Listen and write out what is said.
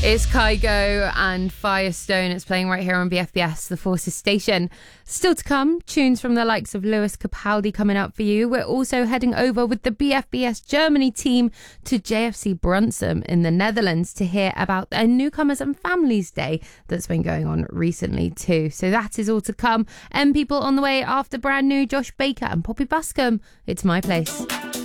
It's Kygo and Firestone. It's playing right here on BFBS, the Forces station. Still to come, tunes from the likes of Lewis Capaldi coming up for you. We're also heading over with the BFBS Germany team to JFC Brunsum in the Netherlands to hear about a Newcomers and Families Day that's been going on recently too. So that is all to come. People on the way after brand new Josh Baker and Poppy Buscombe. It's My Place.